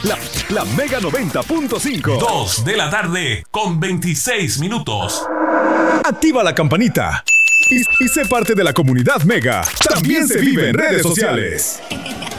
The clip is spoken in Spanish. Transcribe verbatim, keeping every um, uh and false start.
La, la Mega noventa punto cinco. Dos de la tarde con veintiséis minutos. Activa la campanita y, y sé parte de la comunidad Mega. También se vive en redes sociales.